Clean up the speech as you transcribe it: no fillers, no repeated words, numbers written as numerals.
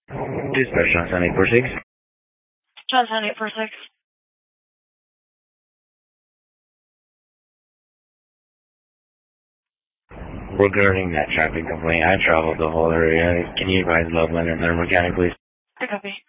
Dispatch Johnson 846. Johnson 846. Regarding that traffic complaint, I traveled the whole area. Can you advise Loveland and their mechanic, please? I copy.